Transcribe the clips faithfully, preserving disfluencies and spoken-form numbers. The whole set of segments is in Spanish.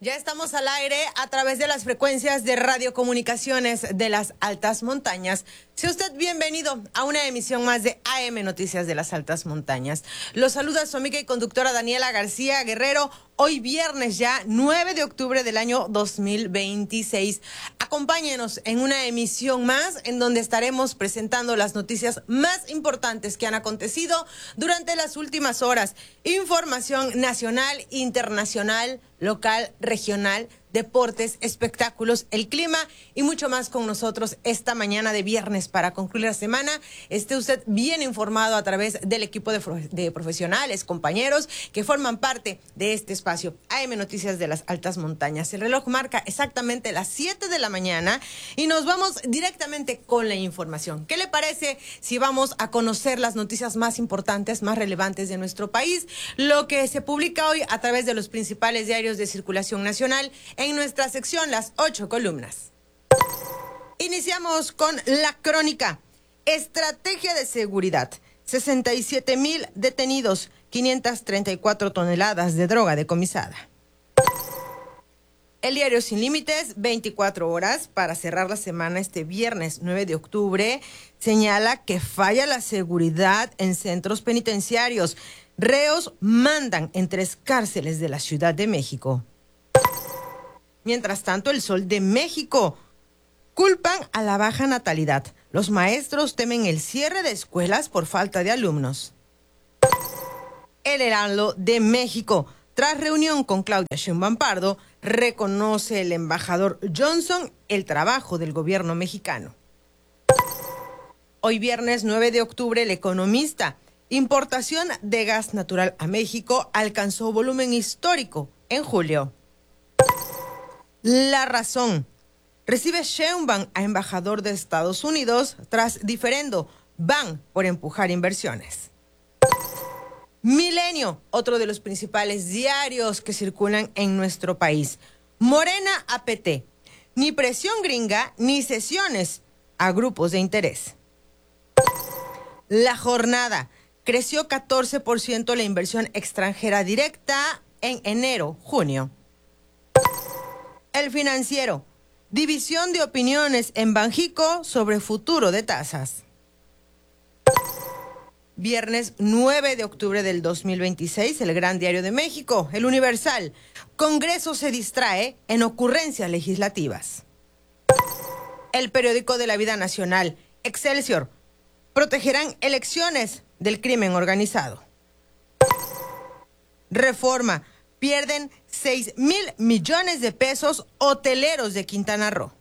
Ya estamos al aire a través de las frecuencias de radiocomunicaciones de las altas montañas. Sea usted bienvenido a una emisión más de A M Noticias de las Altas Montañas. Los saluda su amiga y conductora Daniela García Guerrero. Hoy viernes ya, nueve de octubre del año dos mil veintiséis. Acompáñenos en una emisión más en donde estaremos presentando las noticias más importantes que han acontecido durante las últimas horas. Información nacional, internacional, local, regional, deportes, espectáculos, el clima y mucho más con nosotros esta mañana de viernes para concluir la semana. Esté usted bien informado a través del equipo de, de profesionales, compañeros que forman parte de este espacio. A M Noticias de las Altas Montañas. El reloj marca exactamente las siete de la mañana y nos vamos directamente con la información. ¿Qué le parece si vamos a conocer las noticias más importantes, más relevantes de nuestro país? Lo que se publica hoy a través de los principales diarios de circulación nacional en nuestra sección Las Ocho Columnas. Iniciamos con la crónica. Estrategia de seguridad. sesenta y siete mil detenidos, quinientas treinta y cuatro toneladas de droga decomisada. El diario Sin Límites, veinticuatro horas para cerrar la semana este viernes nueve de octubre, señala que falla la seguridad en centros penitenciarios. Reos mandan en tres cárceles de la Ciudad de México. Mientras tanto, El Sol de México culpan a la baja natalidad. Los maestros temen el cierre de escuelas por falta de alumnos. El Heraldo de México, tras reunión con Claudia Sheinbaum Pardo, reconoce el embajador Johnson el trabajo del gobierno mexicano. Hoy viernes nueve de octubre, El Economista, importación de gas natural a México alcanzó volumen histórico en julio. La Razón, recibe Sheinbaum a embajador de Estados Unidos tras diferendo, van por empujar inversiones. Milenio, otro de los principales diarios que circulan en nuestro país. Morena a P T, ni presión gringa ni cesiones a grupos de interés. La Jornada, creció catorce por ciento la inversión extranjera directa en enero-junio. El Financiero, división de opiniones en Banjico sobre futuro de tasas. Viernes nueve de octubre del dos mil veintiséis, El Gran Diario de México, El Universal, Congreso se distrae en ocurrencias legislativas. El Periódico de la Vida Nacional, Excelsior, protegerán elecciones del crimen organizado. Reforma, pierden seis mil millones de pesos hoteleros de Quintana Roo.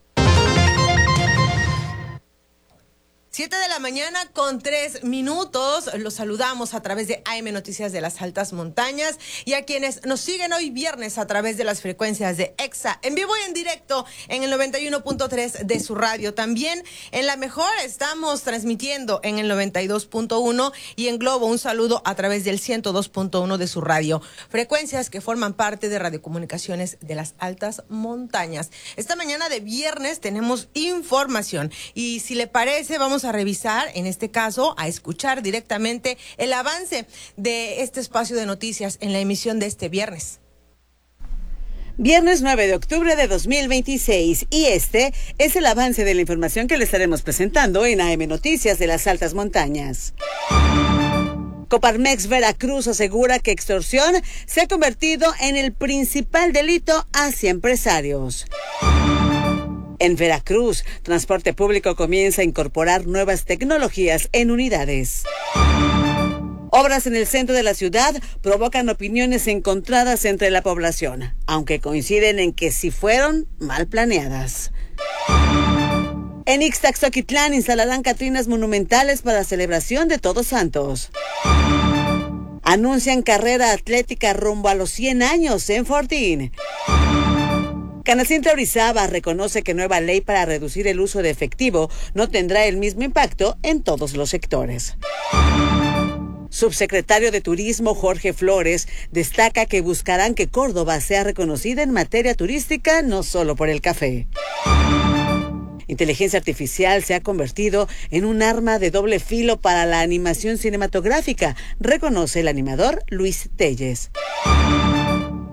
Siete de la mañana con tres minutos. Los saludamos a través de A M Noticias de las Altas Montañas y a quienes nos siguen hoy viernes a través de las frecuencias de EXA en vivo y en directo en el noventa y uno punto tres de su radio. También en La Mejor estamos transmitiendo en el noventa y dos punto uno y en Globo un saludo a través del ciento dos punto uno de su radio. Frecuencias que forman parte de Radiocomunicaciones de las Altas Montañas. Esta mañana de viernes tenemos información y si le parece vamos a revisar, en este caso, a escuchar directamente el avance de este espacio de noticias en la emisión de este viernes. Viernes nueve de octubre de dos mil veintiséis y este es el avance de la información que le estaremos presentando en A M Noticias de las Altas Montañas. Coparmex Veracruz asegura que extorsión se ha convertido en el principal delito hacia empresarios. En Veracruz, transporte público comienza a incorporar nuevas tecnologías en unidades. Obras en el centro de la ciudad provocan opiniones encontradas entre la población, aunque coinciden en que sí fueron mal planeadas. En Ixtaxoquitlán instalarán catrinas monumentales para celebración de Todos Santos. Anuncian carrera atlética rumbo a los cien años en Fortín. Canacintra Orizaba reconoce que nueva ley para reducir el uso de efectivo no tendrá el mismo impacto en todos los sectores. Subsecretario de Turismo Jorge Flores destaca que buscarán que Córdoba sea reconocida en materia turística no solo por el café. Inteligencia artificial se ha convertido en un arma de doble filo para la animación cinematográfica, reconoce el animador Luis Telles.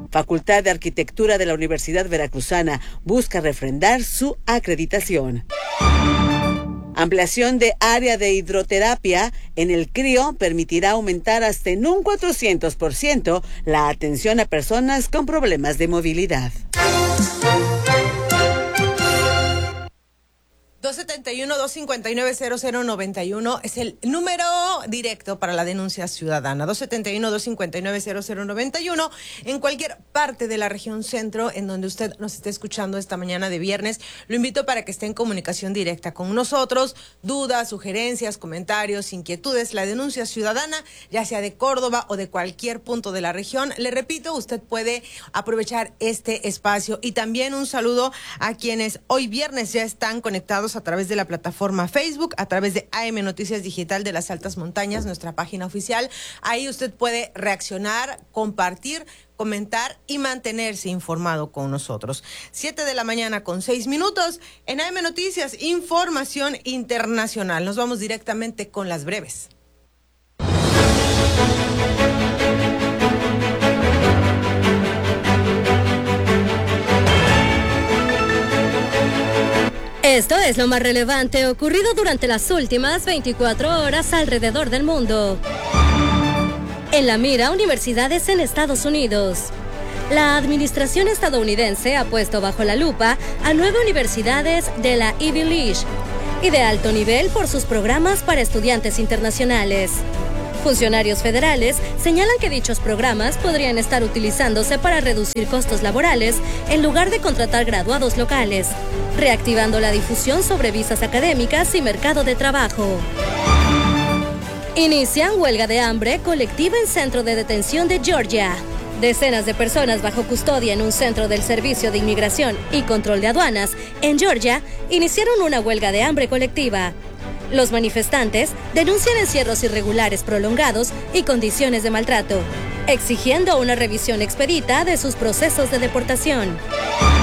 Facultad de Arquitectura de la Universidad Veracruzana busca refrendar su acreditación. Ampliación de área de hidroterapia en el CRIO permitirá aumentar hasta en un cuatrocientos por ciento la atención a personas con problemas de movilidad. dos setenta y uno, dos cincuenta y nueve, cero cero noventa y uno es el número directo para la denuncia ciudadana. dos setenta y uno, dos cincuenta y nueve, cero cero noventa y uno en cualquier parte de la región centro en donde usted nos esté escuchando esta mañana de viernes. Lo invito para que esté en comunicación directa con nosotros. Dudas, sugerencias, comentarios, inquietudes, la denuncia ciudadana, ya sea de Córdoba o de cualquier punto de la región. Le repito, usted puede aprovechar este espacio. Y también un saludo a quienes hoy viernes ya están conectados a través de la plataforma Facebook, a través de A M Noticias Digital de las Altas Montañas, nuestra página oficial. Ahí usted puede reaccionar, compartir, comentar y mantenerse informado con nosotros. Siete de la mañana con seis minutos en A M Noticias, información internacional. Nos vamos directamente con las breves. Esto es lo más relevante ocurrido durante las últimas veinticuatro horas alrededor del mundo. En la mira, universidades en Estados Unidos. La administración estadounidense ha puesto bajo la lupa a nueve universidades de la Ivy League y de alto nivel por sus programas para estudiantes internacionales. Funcionarios federales señalan que dichos programas podrían estar utilizándose para reducir costos laborales en lugar de contratar graduados locales, reactivando la difusión sobre visas académicas y mercado de trabajo. Inician huelga de hambre colectiva en centro de detención de Georgia. Decenas de personas bajo custodia en un centro del Servicio de Inmigración y Control de Aduanas en Georgia iniciaron una huelga de hambre colectiva. Los manifestantes denuncian encierros irregulares prolongados y condiciones de maltrato, exigiendo una revisión expedita de sus procesos de deportación.